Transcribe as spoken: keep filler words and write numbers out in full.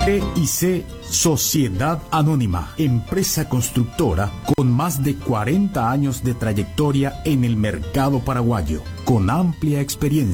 T I C Sociedad Anónima, empresa constructora con más de cuarenta años de trayectoria en el mercado paraguayo, con amplia experiencia